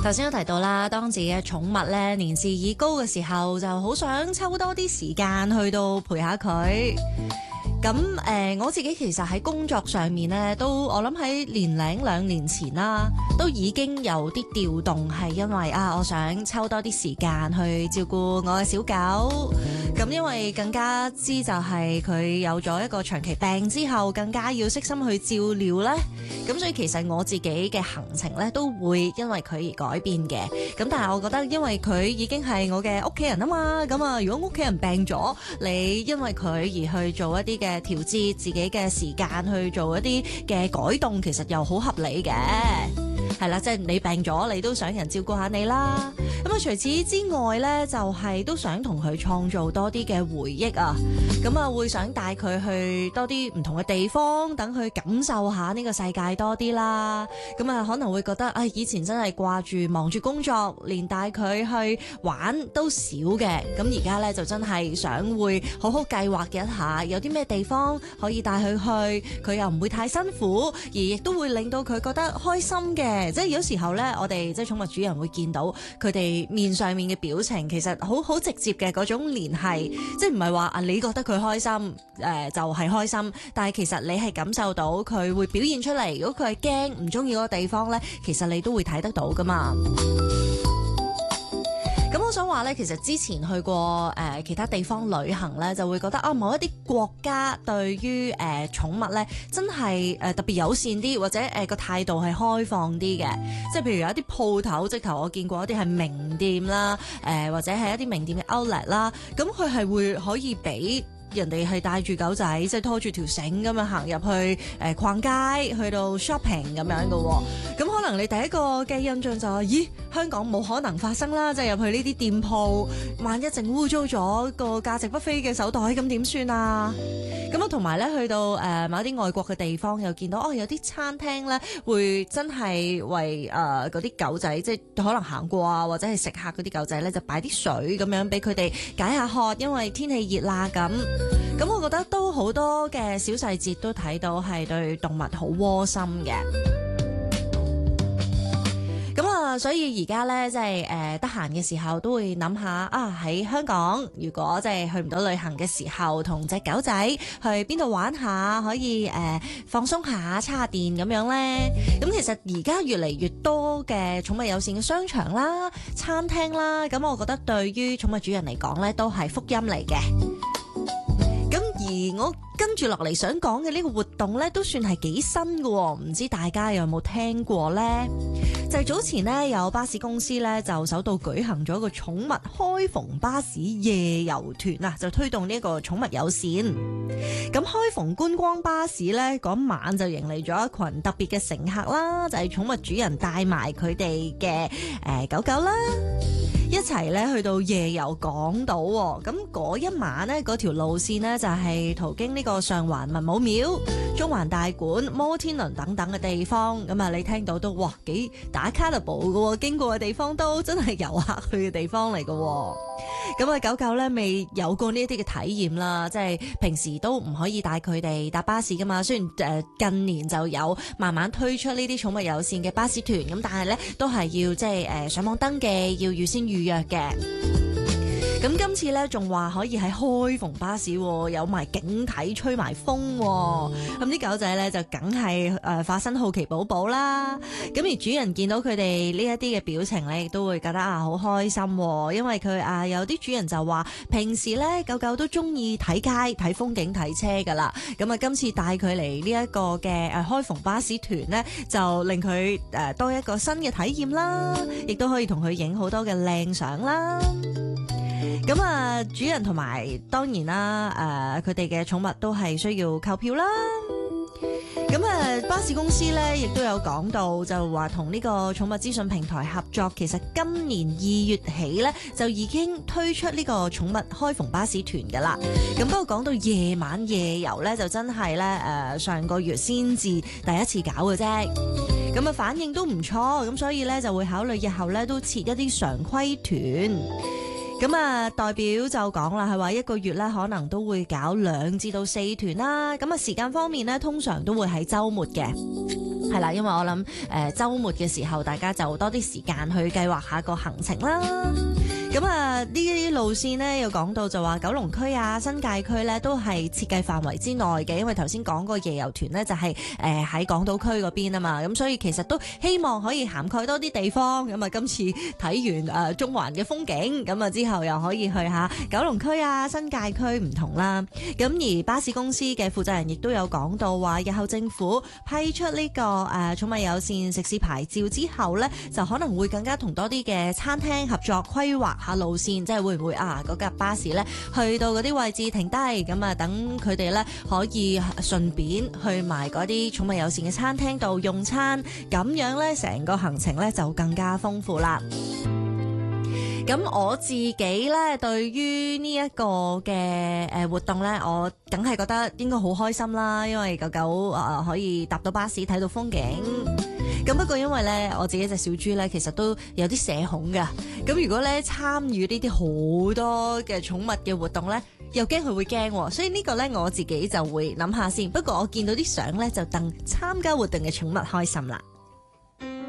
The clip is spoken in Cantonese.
頭先都提到啦，當自己嘅寵物咧年事已高嘅時候，就好想抽多啲時間去到陪下佢。咁我自己其實喺工作上面咧，都我諗喺年零兩年前啦，都已經有啲調動，係因為我想抽多啲時間去照顧我嘅小狗。咁因為更加知就係佢有咗一個長期病之後，更加要悉心去照料咧。咁所以其實我自己嘅行程咧都會因為佢而改變嘅。咁但係我覺得因為佢已經係我嘅屋企人啊嘛，咁啊如果屋企人病咗，你因為佢而去做一啲嘅調節，自己嘅時間去做一啲嘅改動，其實又好合理嘅。係啦，即係你病咗，你都想人照顧下你啦。咁啊，除此之外呢，就係都想同佢創造多啲嘅回憶啊。咁啊，會想帶佢去多啲唔同嘅地方，等佢感受下呢個世界多啲啦。咁啊，可能會覺得以前真係掛住忙住工作，連帶佢去玩都少嘅。咁而家呢，就真係想會好好計劃一下，有啲咩地方可以帶佢去，佢又唔會太辛苦，而亦都會令到佢覺得開心嘅。即係有時候呢，我哋即係寵物主人會見到佢哋面上面嘅表情，其實好直接嘅嗰種聯繫，即係唔係話你覺得佢開心就係開心，但係其實你係感受到佢會表現出嚟。如果佢係驚唔中意嗰個地方呢，其實你都會睇得到噶嘛。咁我想話咧，其實之前去過其他地方旅行咧，就會覺得某一啲國家對於寵物咧，真係特別友善啲，或者個態度係開放啲嘅。即係譬如有一啲鋪頭，直頭我見過一啲係名店啦，或者係一啲名店嘅 outlet 啦，咁佢係會可以俾人哋係帶住狗仔，即係拖住條繩咁樣行入去逛街，去到 shopping 咁樣嘅喎。咁可能你第一個嘅印象就係，咦，香港冇可能發生啦！即係入去呢啲店鋪，萬一整污糟咗個價值不菲嘅手袋，咁點算啊？咁啊，同埋咧去到某啲外國嘅地方，又見到有啲餐廳咧會真係為嗰啲狗仔，即係可能行過啊，或者係食客嗰啲狗仔咧，就擺啲水咁樣俾佢哋解下渴，因為天氣熱啦咁。咁我覺得都好多嘅小細節都睇到係對動物好窩心嘅。咁啊，所以而家咧即係得閒嘅時候都會諗下喺香港如果即係去唔到旅行嘅時候，同隻狗仔去邊度玩下，可以放鬆下，叉下電咁樣咧。咁其實而家越嚟越多嘅寵物友善嘅商場啦、餐廳啦，咁我覺得對於寵物主人嚟講咧都係福音嚟嘅。而我跟住落嚟想講嘅呢個活動呢，都算係幾新嘅，唔知大家有冇聽過呢？就係早前呢，有巴士公司呢，就首度舉行咗個寵物開篷巴士夜遊團啊，就推動呢個寵物友善。咁開篷觀光巴士呢，嗰晚就迎嚟咗一群特別嘅乘客啦，就係寵物主人帶埋佢哋嘅狗狗啦。一齊咧去到夜遊港島，咁嗰一晚呢，嗰條路線呢，就係途經呢個上環文武廟、中環大館、摩天輪等等嘅地方。咁啊，你聽到都幾打卡特步嘅，經過嘅地方都真係遊客去嘅地方嚟嘅。咁啊，狗狗咧未有過呢一啲嘅體驗啦，即係平時都唔可以帶佢哋搭巴士噶嘛。雖然近年就有慢慢推出呢啲寵物友善嘅巴士團，咁但係咧都係要即係上網登記，要預先預約嘅。咁今次咧仲話可以喺開篷巴士，有埋景體吹埋風，咁啲狗仔咧就梗係化身好奇寶寶啦。咁而主人見到佢哋呢一啲嘅表情咧，亦都會覺得好開心，因為佢有啲主人就話平時咧狗狗都中意睇街、睇風景、睇車噶啦。咁啊，今次帶佢嚟呢一個嘅開篷巴士團咧，就令佢多一個新嘅體驗啦，亦都可以同佢影好多嘅靚相啦。咁啊，主人同埋當然啦，佢哋嘅寵物都係需要購票啦。咁啊，巴士公司咧亦都有講到，就話同呢個寵物資訊平台合作，其實今年2月起咧就已經推出呢個寵物開篷巴士團噶啦。咁不過講到夜晚夜遊咧，就真係咧上個月先至第一次搞嘅啫。咁啊，反應都唔錯，咁所以咧就會考慮日後咧都設一啲常規團。 咁啊，代表就講啦，係話一個月咧可能都會搞2至到4團啦。咁啊，時間方面咧，通常都會喺週末嘅。係啦，因為我諗週末嘅時候，大家就多啲時間去計劃下個行程啦。咁啊，呢啲路線呢，有講到就話九龍區啊、新界區呢都係設計範圍之內嘅，因為頭先講個夜遊團呢，就係喺港島區嗰邊啊嘛，咁所以其實都希望可以涵蓋多啲地方。咁啊，今次睇完中環嘅風景，咁啊之後又可以去下九龍區啊、新界區唔同啦。咁而巴士公司嘅負責人亦都有講到話，日後政府批出呢個寵物友善食肆牌照之後呢，就可能會更加同多啲嘅餐廳合作規劃下路線，即係會唔會嗰架巴士呢去到嗰啲位置停低，咁啊等佢哋呢可以順便去埋嗰啲寵物友善嘅餐廳度用餐，咁樣呢成個行程呢就更加豐富啦。咁我自己咧，對於呢一個嘅活動咧，我梗係覺得應該好開心啦，因為狗狗可以搭到巴士睇到風景。咁不過因為咧，我自己隻小豬咧，其實都有啲社恐㗎。咁如果咧參與呢啲好多嘅寵物嘅活動咧，又驚佢會驚，所以呢個咧我自己就會諗下先。不過我見到啲相咧，就戥參加活動嘅寵物開心啦。